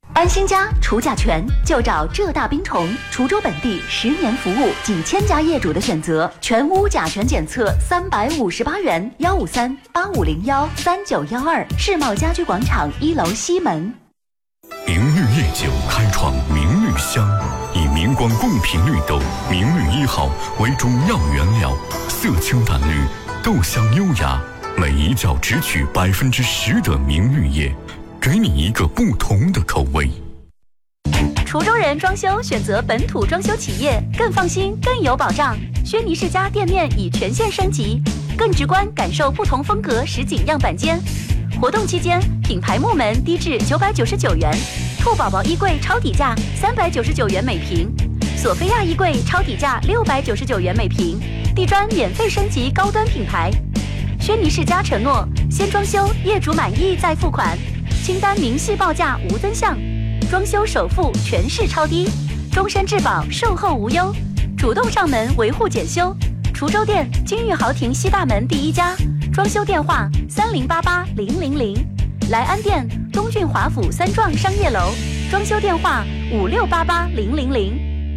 安心家除甲醛就找浙大冰虫，滁州本地10年服务，几千家业主的选择，全屋甲醛检测358元，153-8501-3912，世贸家居广场1楼西门。 明绿夜酒开创明绿香，以明光贡品绿豆明绿1号为主要原料，色清淡绿，豆香优雅，每一窖只取10%的明绿叶，给你一个不同的口味。 滁州人装修选择本土装修企业，更放心，更有保障。轩尼诗家店面已全线升级，更直观感受不同风格实景样板间。活动期间，品牌木门低至999元，兔宝宝衣柜超底价399元每平，索菲亚衣柜超底价699元每平，地砖免费升级高端品牌。轩尼诗家承诺，先装修，业主满意再付款，清单明细报价无增项，装修首付全市超低，终身质保，售后无忧，主动上门维护检修。滁州店金玉豪庭西大门第1家，装修电话3088-000，莱安店东郡华府3幢商业楼，装修电话5688-000。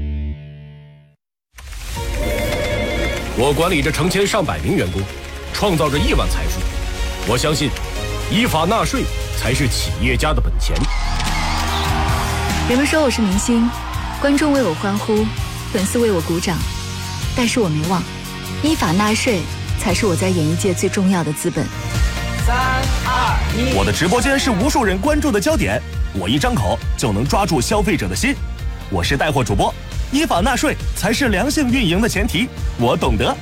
我管理着成千上百名员工，创造着亿万财富。我相信，依法纳税才是企业家的本钱。 人们说我是明星，观众为我欢呼，粉丝为我鼓掌，但是我没忘，依法纳税才是我在演艺界最重要的资本。 3、2、1，我的直播间是无数人关注的焦点，我一张口就能抓住消费者的心。我是带货主播，依法纳税才是良性运营的前提，我懂得。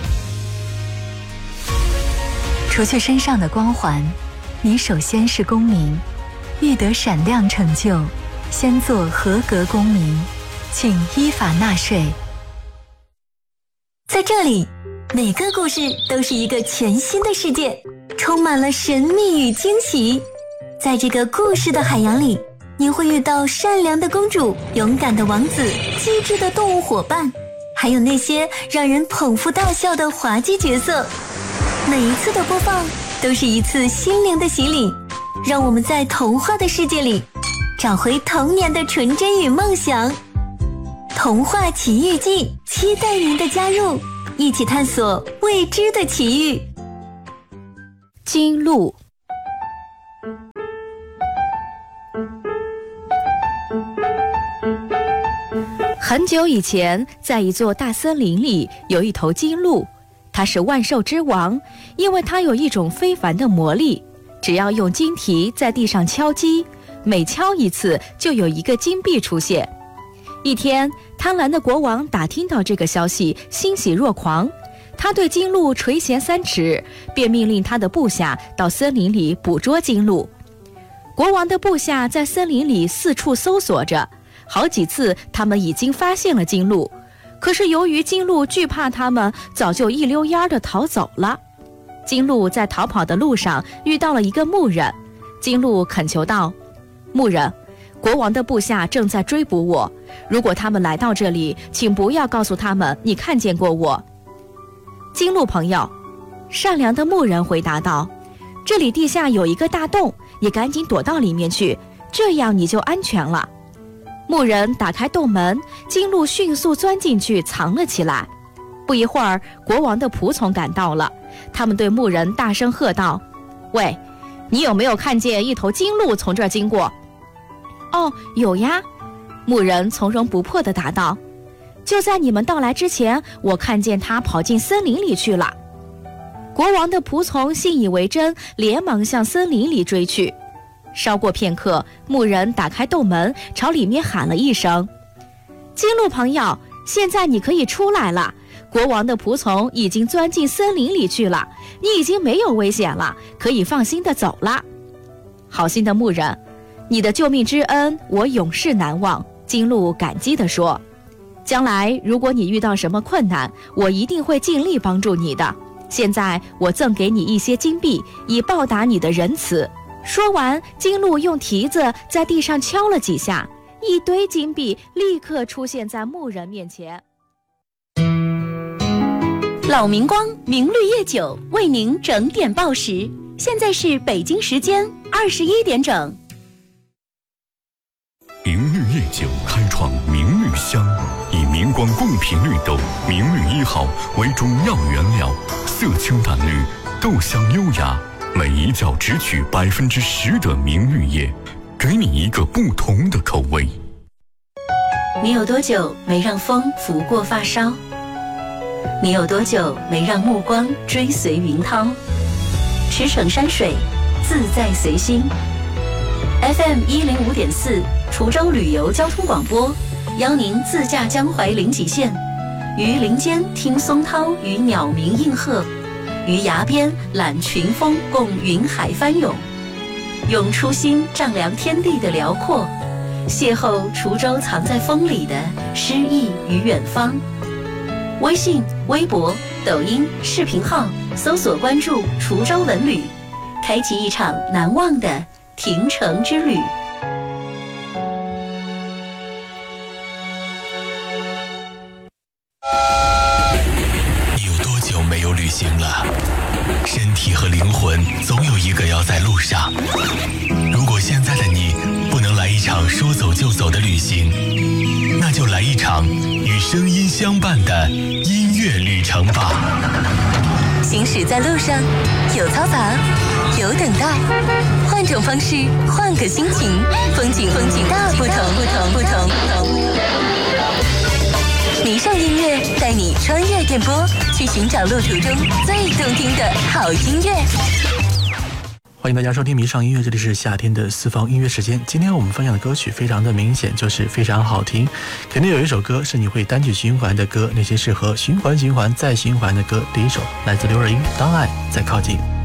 除去身上的光环，你首先是公民，欲得闪亮成就，先做合格公民，请依法纳税。 在这里，每个故事都是一个全新的世界，充满了神秘与惊喜。在这个故事的海洋里，你会遇到善良的公主、勇敢的王子、机智的动物伙伴，还有那些让人捧腹大笑的滑稽角色。每一次的播放都是一次心灵的洗礼，让我们在童话的世界里找回童年的纯真与梦想。童话奇遇记，期待您的加入，一起探索未知的奇遇。 金鹿。很久以前，在一座大森林里，有一头金鹿，它是万兽之王，因为它有一种非凡的魔力，只要用金蹄在地上敲击，每敲一次就有一个金币出现。一天，贪婪的国王打听到这个消息，欣喜若狂，他对金鹿垂涎3尺，便命令他的部下到森林里捕捉金鹿。国王的部下在森林里四处搜索着，好几次他们已经发现了金鹿，可是由于金鹿惧怕他们，早就一溜烟地逃走了。金鹿在逃跑的路上遇到了一个牧人，金鹿恳求道：牧人，国王的部下正在追捕我，如果他们来到这里，请不要告诉他们你看见过我。金鹿朋友，善良的牧人回答道，这里地下有一个大洞，你赶紧躲到里面去，这样你就安全了。牧人打开洞门，金鹿迅速钻进去藏了起来。不一会儿，国王的仆从赶到了，他们对牧人大声喝道：喂，你有没有看见一头金鹿从这儿经过？哦，有呀，牧人从容不迫地答道，就在你们到来之前，我看见它跑进森林里去了。国王的仆从信以为真，连忙向森林里追去。稍过片刻，牧人打开洞门，朝里面喊了一声：金鹿朋友，现在你可以出来了，国王的仆从已经钻进森林里去了，你已经没有危险了，可以放心地走了。好心的牧人，你的救命之恩我永世难忘，金鹿感激地说，将来如果你遇到什么困难，我一定会尽力帮助你的，现在我赠给你一些金币，以报答你的仁慈。说完，金鹿用蹄子在地上敲了几下，一堆金币立刻出现在牧人面前。 老明光明绿夜酒为您整点报时，现在是北京时间21点整。 明绿夜酒开创明绿香，以明光贡品绿豆明绿1号为中药原料，色清淡绿，豆香优雅，每一角只取10%的明绿叶，给你一个不同的口味。 你有多久没让风拂过发梢？你有多久没让目光追随云涛？驰骋山水，自在随心。FM 105.4，滁州旅游交通广播，邀您自驾江淮临济县，于林间听松涛与鸟鸣应和，于崖边览群峰共云海翻涌，用初心丈量天地的辽阔，邂逅滁州藏在风里的诗意与远方。微信、微博、抖音、视频号搜索关注滁州文旅，开启一场难忘的停城之旅。 你有多久没有旅行了？身体和灵魂总有一个要在路上。如果现在的你不能来一场说走就走的旅行，那就来一场与声音相伴的音乐旅程吧。 行驶在路上，有嘈杂，有等待，换种方式，换个心情，风景大不同。迷上音乐带你穿越电波，去寻找路途中最动听的好音乐。 欢迎大家收听迷上音乐，这里是夏天的私房音乐时间。今天我们分享的歌曲非常的明显，就是非常好听。肯定有一首歌是你会单曲循环的歌，那些适合循环再循环的歌。第一首来自刘若英，当爱再靠近。